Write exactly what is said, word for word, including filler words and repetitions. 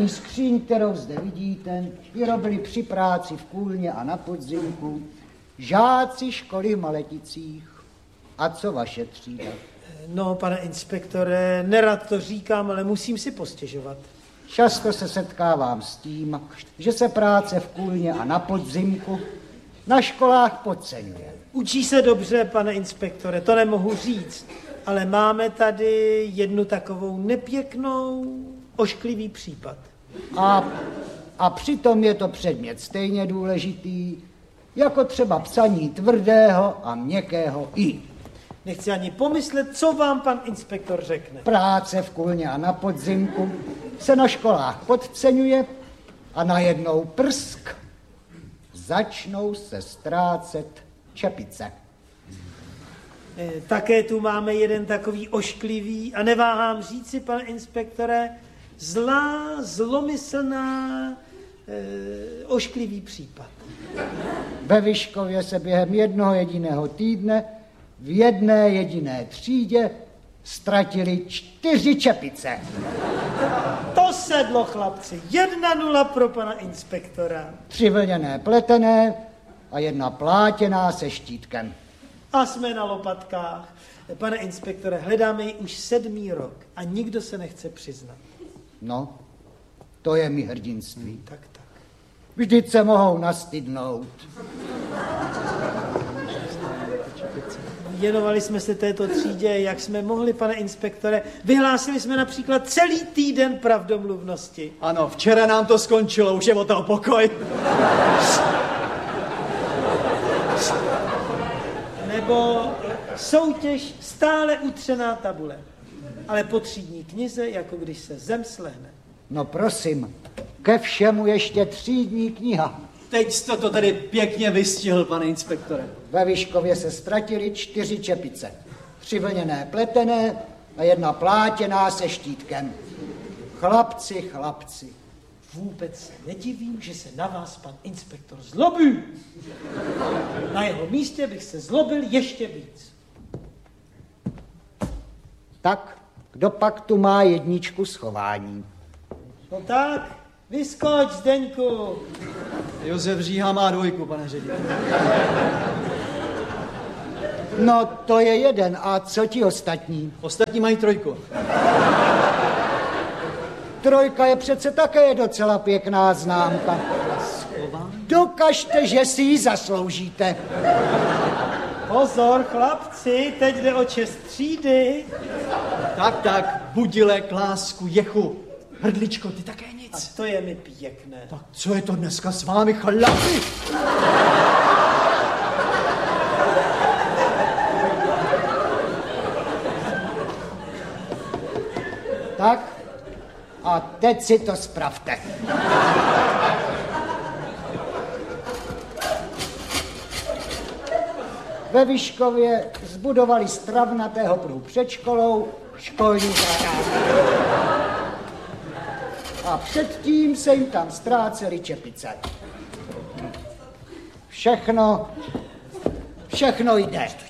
Pracovní skříň, kterou zde vidíte, vyrobili při práci v Kůlně a na podzimku žáci školy v Maleticích. A co vaše třída? No, pane inspektore, nerad to říkám, ale musím si postěžovat. Často se setkávám s tím, že se práce v Kůlně a na podzimku na školách podceňuje. Učí se dobře, pane inspektore, to nemohu říct, ale máme tady jednu takovou nepěknou, ošklivý případ. A, a přitom je to předmět stejně důležitý, jako třeba psaní tvrdého a měkkého i. Nechci ani pomyslet, co vám pan inspektor řekne. Práce v Kůlně a na podzimku se na školách podceňuje a najednou prsk začnou se ztrácet čepice. Také tu máme jeden takový ošklivý a neváhám říci, pane inspektore, zlá, zlomyslná, eh, ošklivý případ. Ve Vyškově se během jednoho jediného týdne v jedné jediné třídě ztratili čtyři čepice. To sedlo, chlapci. Jedna nula pro pana inspektora. Tři vlněné pletené a jedna plátěná se štítkem. A jsme na lopatkách. Pane inspektore, hledáme ji už sedmý rok a nikdo se nechce přiznat. No, to je mi hrdinství. Hmm, tak, tak. Vždyť se mohou nastydnout. Věnovali jsme se této třídě, jak jsme mohli, pane inspektore. Vyhlásili jsme například celý týden pravdomluvnosti. Ano, včera nám to skončilo, už je o toho pokoj. Nebo soutěž stále utřená tabule. Ale po třídní knize, jako když se zem slehne. No prosím, ke všemu ještě třídní kniha. Teď jste to tady pěkně vystihl, pane inspektore. Ve Vyškově se ztratili čtyři čepice. Tři vlněné pletené a jedna plátěná se štítkem. Chlapci, chlapci. Vůbec se nedivím, že se na vás pan inspektor zlobí. Na jeho místě bych se zlobil ještě víc. Tak, kdo pak tu má jedničku schování? No tak, vyskoč, Zdeňku. Josef Říha má dvojku, pane řediteli. No, to je jeden. A co ti ostatní? Ostatní mají trojku. Trojka je přece také docela pěkná známka. Dokažte, že si ji zasloužíte. Pozor, chlapci, teď jde o čest třídy. Tak, tak, budilek, lásku, jechu. Hrdličko, ty také nic. A to je mi pěkné. Tak co je to dneska s vámi, chlapi? Tak, a teď si to spravte. Ve Vyškově zbudovali z travnatého pruhu před školou školní zahrádku. A předtím se jim tam ztrácely čepice. Všechno, všechno jde.